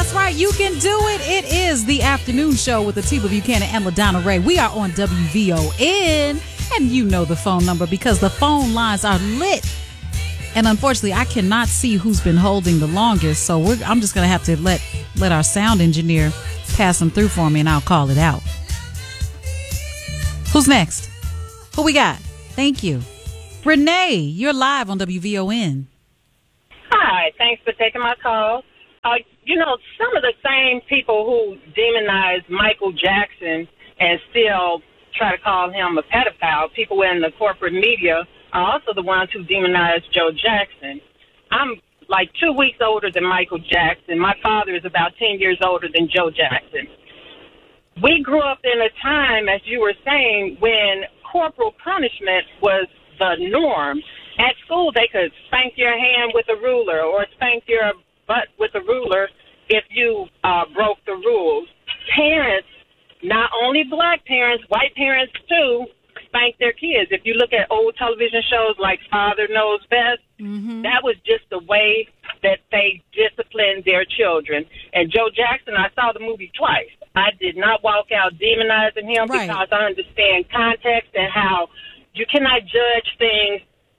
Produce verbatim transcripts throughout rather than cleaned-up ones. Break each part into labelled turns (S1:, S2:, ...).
S1: That's right. You can do it. It is the afternoon show with Atiba Buchanan and LaDonna Ray. We are on W V O N, and you know the phone number because the phone lines are lit. And unfortunately, I cannot see who's been holding the longest, so we're, I'm just going to have to let let our sound engineer pass them through for me, and I'll call it out. Who's next? Who we got? Thank you. Renee, you're live on W V O N.
S2: Hi, thanks for taking my call. Uh, you know, some of the same people who demonize Michael Jackson and still try to call him a pedophile, people in the corporate media, are also the ones who demonize Joe Jackson. I'm like two weeks older than Michael Jackson. My father is about ten years older than Joe Jackson. We grew up in a time, as you were saying, when corporal punishment was the norm. At school, they could spank your hand with a ruler or spank your butt with a ruler if you uh, broke the rules. Parents, not only black parents, white parents too, spank their kids. If you look at old television shows like Father Knows Best, mm-hmm. that was just the way that they disciplined their children. And Joe Jackson, I saw the movie twice. I did not walk out demonizing him right. because I understand context and how you cannot judge things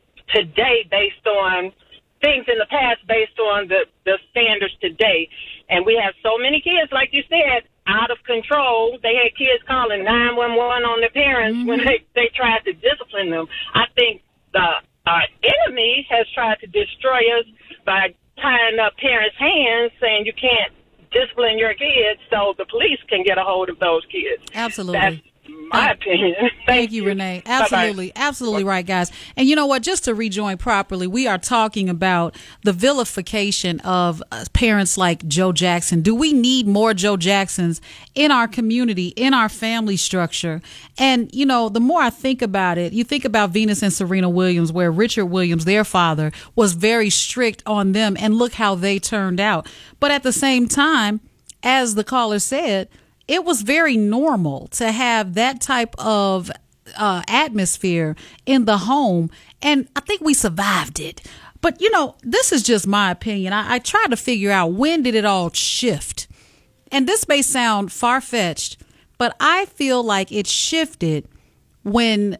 S2: today based on things in the past based on the, the standards today. And we have so many kids, like you said, out of control. They had kids calling nine one one on their parents mm-hmm. when they, they tried to discipline them. I think the our enemy has tried to destroy us by tying up parents' hands, saying you can't discipline your kids so the police can get a hold of those kids.
S1: Absolutely.
S2: That's my opinion. Thank,
S1: Thank you, Renee. Absolutely. Bye-bye. Absolutely right, guys. And you know what? Just to rejoin properly, we are talking about the vilification of parents like Joe Jackson. Do we need more Joe Jacksons in our community, in our family structure? And, you know, the more I think about it, you think about Venus and Serena Williams, where Richard Williams, their father, was very strict on them, and look how they turned out. But at the same time, as the caller said, it was very normal to have that type of uh, atmosphere in the home. And I think we survived it. But, you know, this is just my opinion. I, I tried to figure out, when did it all shift? And this may sound far-fetched, but I feel like it shifted when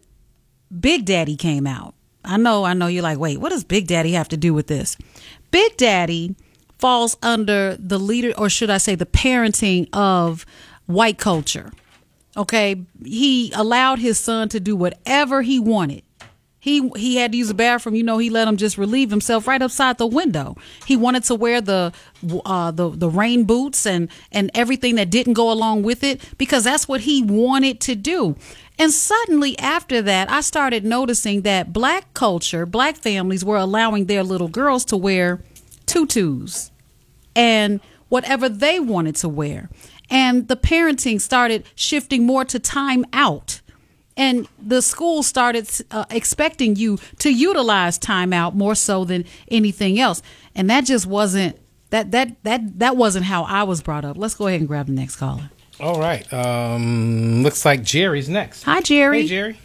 S1: Big Daddy came out. I know, I know you're like, wait, what does Big Daddy have to do with this? Big Daddy falls under the leader, or should I say the parenting of white culture. Okay, he allowed his son to do whatever he wanted. He he had to use the bathroom. You know, he let him just relieve himself right outside the window. He wanted to wear the uh, the the rain boots and and everything that didn't go along with it, because that's what he wanted to do. And suddenly after that, I started noticing that black culture, black families were allowing their little girls to wear tutus and whatever they wanted to wear. And the parenting started shifting more to time out. And the school started uh, expecting you to utilize time out more so than anything else. And that just wasn't, that that that that wasn't how I was brought up. Let's go ahead and grab the next caller.
S3: All right. Um, looks like Jerry's next.
S1: Hi, Jerry.
S3: Hey, Jerry.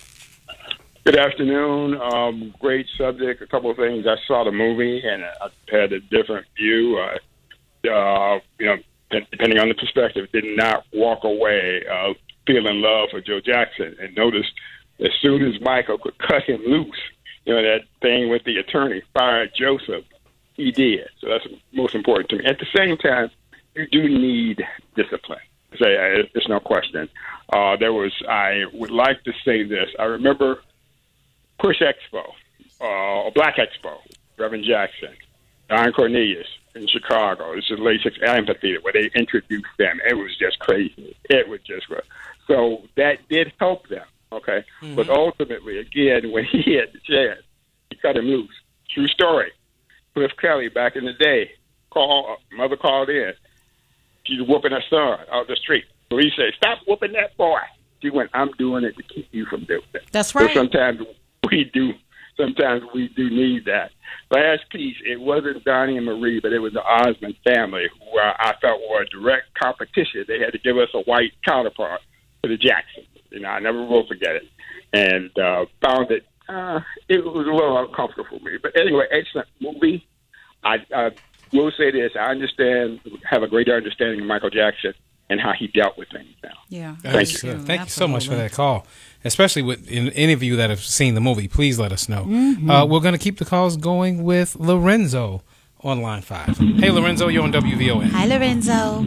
S4: Good afternoon. Um, great subject. A couple of things. I saw the movie and I had a different view. Uh, uh, you know, depending on the perspective, did not walk away uh, feeling love for Joe Jackson. And notice, as soon as Michael could cut him loose, you know, that thing with the attorney fired Joseph, he did. So that's most important to me. At the same time, you do need discipline. Say, there's no question. Uh, there was, I would like to say this. I remember Push Expo, uh, Black Expo, Reverend Jackson, Don Cornelius, in Chicago. It's the late six amphitheater where they introduced them. It was just crazy. It was just crazy. So that did help them, okay? Mm-hmm. But ultimately, again, when he had the chance, he cut him loose. True story. Cliff Kelly, back in the day, call, mother called in. She's whooping her son out the street. So he said, stop whooping that boy. She went, I'm doing it to keep you from doing it.
S1: That's right.
S4: So sometimes we do. Sometimes we do need that. Last piece, it wasn't Donnie and Marie, but it was the Osmond family, who uh, I felt were a direct competition. They had to give us a white counterpart for the Jacksons. You know, I never will forget it. And uh, found it, uh, it was a little uncomfortable for me. But anyway, excellent movie. I, I will say this: I understand, have a greater understanding of Michael Jackson and how he dealt with things now.
S1: Yeah,
S4: thank
S3: you.
S4: you.
S3: Thank you so much for that call. Especially with in, any of you that have seen the movie, please let us know.
S1: Mm-hmm.
S3: Uh, we're going to keep the calls going with Lorenzo on line five. Hey, Lorenzo, you're on W V O N.
S1: Hi, Lorenzo.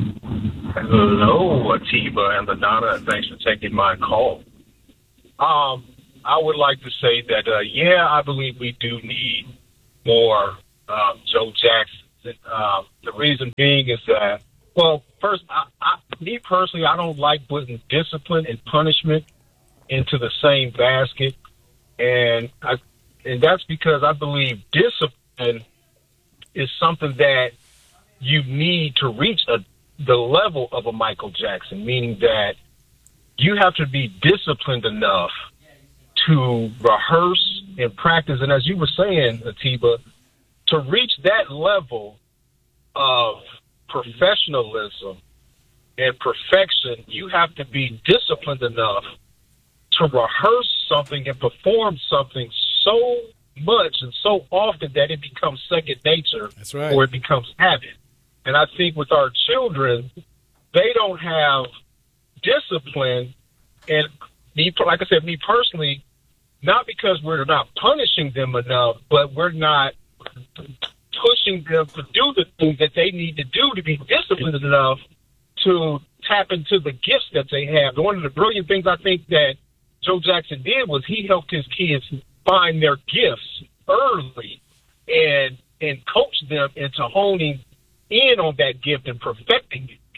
S5: Hello, Atiba and LaDonna, and thanks for taking my call. Um, I would like to say that, uh, yeah, I believe we do need more um, Joe Jackson. Uh, the reason being is that, well, first, I, I, me personally, I don't like putting discipline and punishment into the same basket, and I, and that's because I believe discipline is something that you need to reach a, the level of a Michael Jackson, meaning that you have to be disciplined enough to rehearse and practice. And as you were saying, Atiba, to reach that level of professionalism and perfection, you have to be disciplined enough to rehearse something and perform something so much and so often that it becomes second nature.
S3: That's right.
S5: Or it becomes habit. And I think with our children, they don't have discipline. And me, like I said, me personally, not because we're not punishing them enough, but we're not pushing them to do the things that they need to do to be disciplined enough to tap into the gifts that they have. One of the brilliant things I think that Joe Jackson did was he helped his kids find their gifts early and and coach them into honing in on that gift and perfecting it.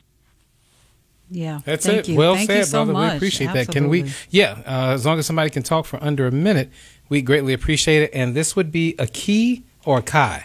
S1: Yeah,
S3: that's
S1: thank
S3: it.
S1: You.
S3: Well
S1: thank
S3: said,
S1: you so
S3: brother.
S1: much.
S3: We appreciate
S1: Absolutely.
S3: that. Can we? Yeah, uh, as long as somebody can talk for under a minute, we greatly appreciate it. And this would be a Key or a Kai.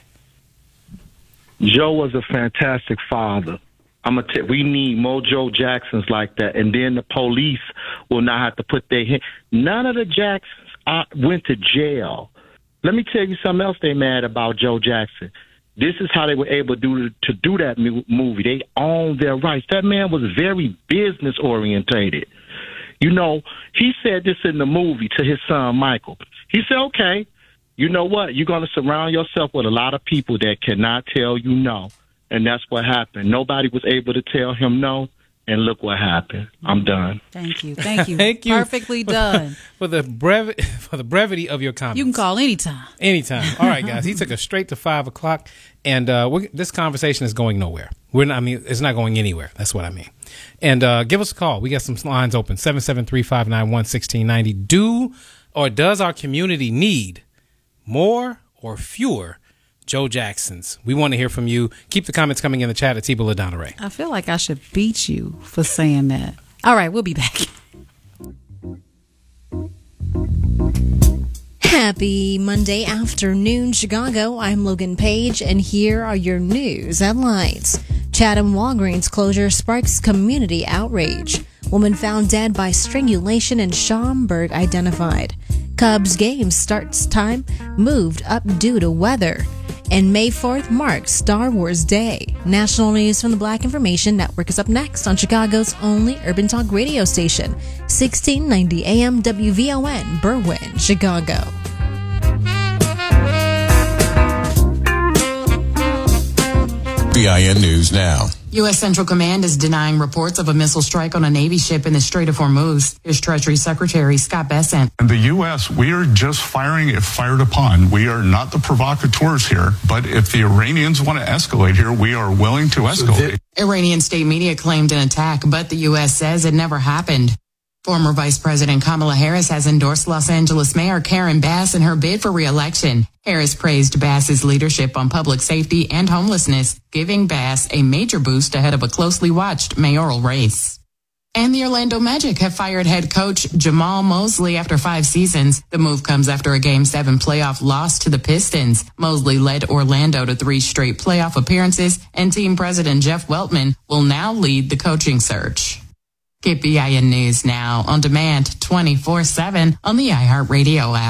S6: Joe was a fantastic father. I'm gonna tell. We need more Joe Jacksons like that, and then the police will not have to put their hand. None of the Jacksons uh, went to jail. Let me tell you something else they mad about Joe Jackson. This is how they were able to do, to do that movie. They owned their rights. That man was very business orientated. You know, he said this in the movie to his son, Michael. He said, okay, you know what? You're going to surround yourself with a lot of people that cannot tell you no. And that's what happened. Nobody was able to tell him no. And look what happened. I'm done.
S1: Thank you. Thank you.
S3: Thank you.
S1: Perfectly done.
S3: For the brevi- for the brevity of your comments.
S1: You can call anytime.
S3: Anytime. All right, guys. He took us straight to five o'clock, and uh, we're, this conversation is going nowhere. We're not. I mean, it's not going anywhere. That's what I mean. And uh, give us a call. We got some lines open. seven seven three, five nine one, one six nine zero. Do or does our community need more or fewer Joe Jacksons? We want to hear from you. Keep the comments coming in the chat at Atiba LaDonna Ray.
S1: I feel like I should beat you for saying that. All right, we'll be back.
S7: Happy Monday afternoon, Chicago. I'm Logan Page, and here are your news headlines. Chatham Walgreens closure sparks community outrage. Woman found dead by strangulation in Schaumburg identified. Cubs game starts time moved up due to weather. And May fourth marks Star Wars Day. National news from the Black Information Network is up next on Chicago's only urban talk radio station, sixteen ninety A M W V O N, Berwyn, Chicago.
S8: B I N News Now.
S9: U S. Central Command is denying reports of a missile strike on a Navy ship in the Strait of Hormuz. Here's Treasury Secretary Scott Bessent.
S10: In the U S, we are just firing if fired upon. We are not the provocateurs here. But if the Iranians want to escalate here, we are willing to escalate.
S9: Iranian state media claimed an attack, but the U S says it never happened. Former Vice President Kamala Harris has endorsed Los Angeles Mayor Karen Bass in her bid for re-election. Harris praised Bass's leadership on public safety and homelessness, giving Bass a major boost ahead of a closely watched mayoral race. And the Orlando Magic have fired head coach Jamal Mosley after five seasons. The move comes after a Game seven playoff loss to the Pistons. Mosley led Orlando to three straight playoff appearances, and team president Jeff Weltman will now lead the coaching search. Get B I N News Now on demand twenty-four seven on the iHeartRadio app.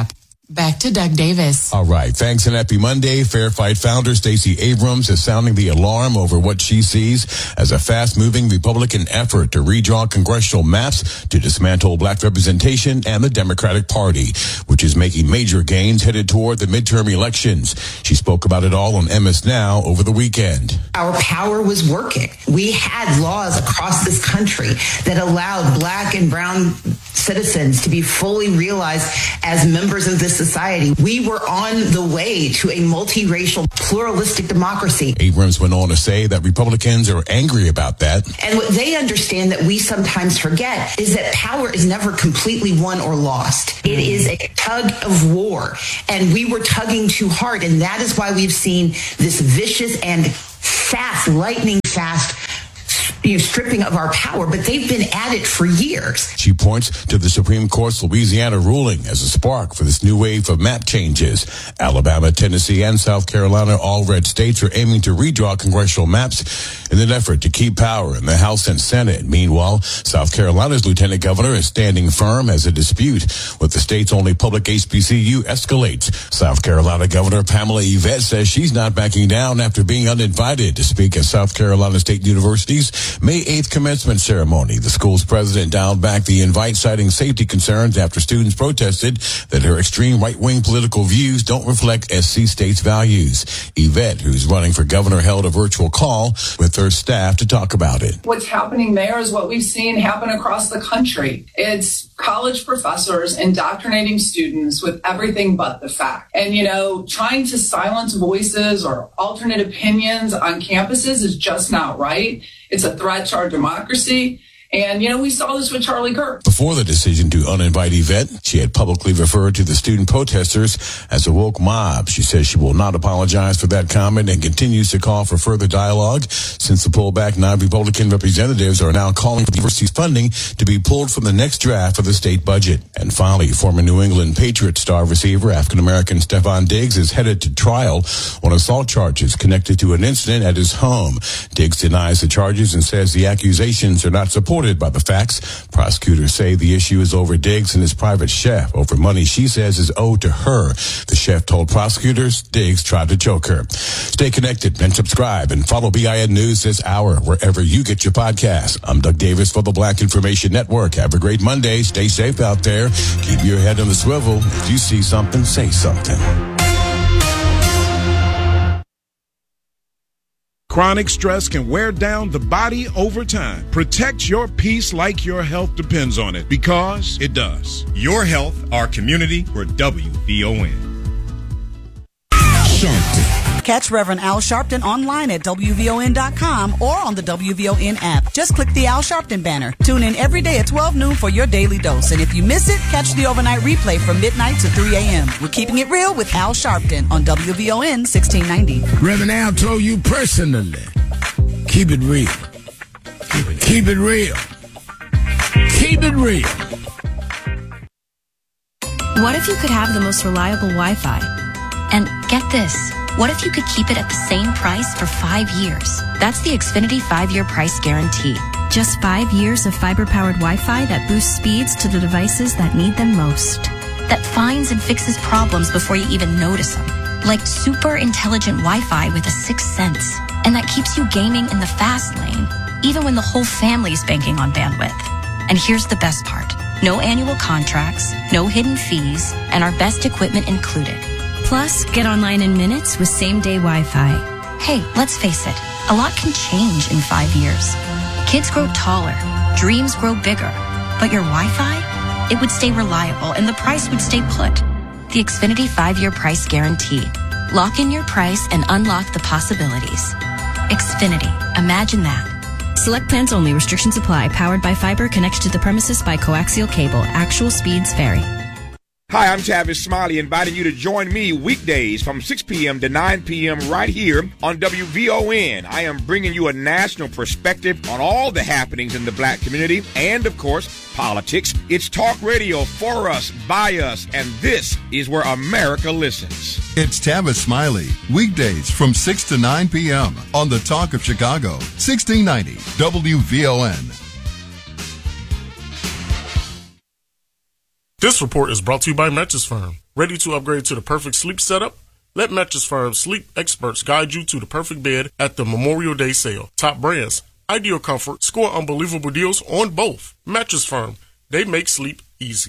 S9: Back to Doug Davis.
S8: All right. Thanks and happy Monday. Fair Fight founder Stacey Abrams is sounding the alarm over what she sees as a fast-moving Republican effort to redraw congressional maps to dismantle black representation and the Democratic Party, which is making major gains headed toward the midterm elections. She spoke about it all on M S Now over the weekend.
S11: Our power was working. We had laws across this country that allowed black and brown citizens to be fully realized as members of this society. We were on the way to a multiracial, pluralistic democracy.
S8: Abrams went on to say that Republicans are angry about that.
S11: And what they understand that we sometimes forget is that power is never completely won or lost. It is a tug of war, and we were tugging too hard, and that is why we've seen this vicious and fast, lightning fast you know, stripping of our power, but they've been at it for years.
S8: She points to the Supreme Court's Louisiana ruling as a spark for this new wave of map changes. Alabama, Tennessee, and South Carolina, all red states, are aiming to redraw congressional maps in an effort to keep power in the House and Senate. Meanwhile, South Carolina's lieutenant governor is standing firm as a dispute with the state's only public H B C U escalates. South Carolina Governor Pamela Yvette says she's not backing down after being uninvited to speak at South Carolina State University's May eighth commencement ceremony. The school's president dialed back the invite, citing safety concerns after students protested that her extreme right-wing political views don't reflect S C State's values. Yvette, who's running for governor, held a virtual call with her staff to talk about it.
S12: What's happening there is what we've seen happen across the country. It's college professors indoctrinating students with everything but the fact. And, you know, trying to silence voices or alternate opinions on campuses is just not right. It's a threat to our democracy. And, you know, we saw this with Charlie Kirk.
S8: Before the decision to uninvite Yvette, she had publicly referred to the student protesters as a woke mob. She says she will not apologize for that comment and continues to call for further dialogue. Since the pullback, nine Republican representatives are now calling for the university's funding to be pulled from the next draft of the state budget. And finally, former New England Patriots star receiver, African-American Stefon Diggs, is headed to trial on assault charges connected to an incident at his home. Diggs denies the charges and says the accusations are not supported by the facts. Prosecutors say the issue is over Diggs and his private chef over money she says is owed to her. The chef told prosecutors Diggs tried to choke her. Stay connected and subscribe and follow B I N News this hour wherever you get your podcasts. I'm Doug Davis for the Black Information Network. Have a great Monday. Stay safe out there. Keep your head on the swivel. If you see something, say something.
S13: Chronic stress can wear down the body over time. Protect your peace like your health depends on it, because it does.
S14: Your health, our community, we're W V O N.
S15: Sharpton. Catch Reverend Al Sharpton online at W V O N dot com or on the W V O N app. Just click the Al Sharpton banner. Tune in every day at twelve noon for your daily dose. And if you miss it, catch the overnight replay from midnight to three a.m. We're keeping it real with Al Sharpton on W V O N sixteen ninety.
S16: Reverend Al told you personally, keep it real. Keep it, keep it real. Keep it real.
S17: What if you could have the most reliable Wi-Fi? And get this. What if you could keep it at the same price for five years? That's the Xfinity five-year price guarantee. Just five years of fiber-powered Wi-Fi that boosts speeds to the devices that need them most. That finds and fixes problems before you even notice them. Like super intelligent Wi-Fi with a sixth sense. And that keeps you gaming in the fast lane, even when the whole family's banking on bandwidth. And here's the best part. No annual contracts, no hidden fees, and our best equipment included. Plus, get online in minutes with same-day Wi-Fi. Hey, let's face it, a lot can change in five years. Kids grow taller, dreams grow bigger, but your Wi-Fi, it would stay reliable and the price would stay put. The Xfinity five-year price guarantee. Lock in your price and unlock the possibilities. Xfinity, imagine that. Select plans only. Restrictions apply. Powered by fiber. Connected to the premises by coaxial cable. Actual speeds vary.
S18: Hi, I'm Tavis Smiley, inviting you to join me weekdays from six p.m. to nine p.m. right here on W V O N. I am bringing you a national perspective on all the happenings in the black community and, of course, politics. It's talk radio for us, by us, and this is where America listens.
S19: It's Tavis Smiley, weekdays from six to nine p.m. on the Talk of Chicago, sixteen ninety W V O N.
S20: This report is brought to you by Metchis Firm. Ready to upgrade to the perfect sleep setup? Let Mattress Firm's sleep experts guide you to the perfect bed at the Memorial Day sale. Top brands, ideal comfort, score unbelievable deals on both. Mattress Firm, they make sleep easy.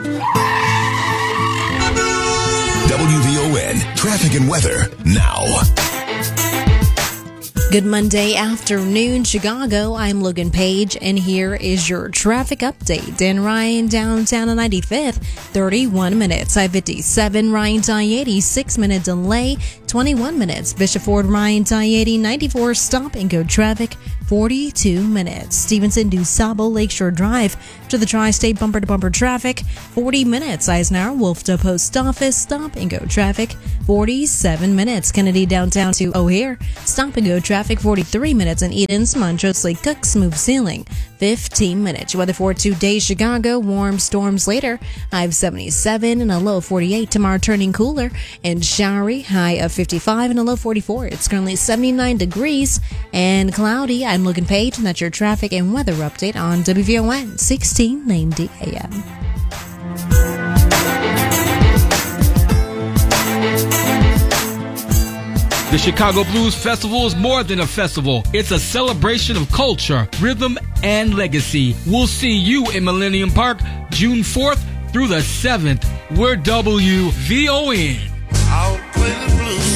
S21: W V O N traffic and weather now.
S7: Good Monday afternoon, Chicago. I'm Logan Page, and here is your traffic update. Dan Ryan, downtown on ninety-fifth, thirty-one minutes. I fifty-seven, Ryan I eighty, six minute delay, twenty-one minutes. Bishop Ford, Ryan I eighty, ninety-four, stop and go traffic, forty-two minutes. Stevenson, DuSable, Lakeshore Drive to the Tri-State bumper to bumper traffic, forty minutes. Eisenhower, Wolf to Post Office, stop and go traffic, forty-seven minutes. Kennedy, downtown to O'Hare, stop and go traffic, forty-three minutes. And Edens, Montrose Lake Cook, smooth sailing, fifteen minutes. Weather for today, Chicago, warm storms later, high of seventy-seven and a low of forty-eight. Tomorrow turning cooler and showery, high of fifty-five and a low of forty-four. It's currently seventy-nine degrees and cloudy. I'm Logan Page, and that's your traffic and weather update on W V O N sixteen ninety A M.
S22: The Chicago Blues Festival is more than a festival. It's a celebration of culture, rhythm, and legacy. We'll see you in Millennium Park June fourth through the seventh. We're W V O N. I'll play the blues.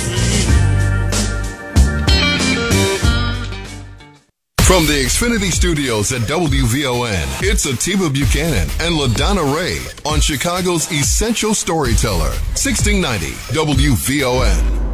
S19: From the Xfinity Studios at W V O N, it's Atiba Buchanan and LaDonna Ray on Chicago's Essential Storyteller, sixteen ninety W V O N.